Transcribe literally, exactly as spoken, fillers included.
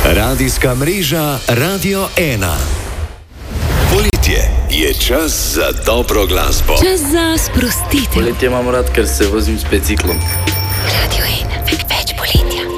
Radijska mreža Radio ena. Poletje je čas za dobro glasbo. Čas za sprostitev. Poletje imam rad, ker se vozim s biciklom.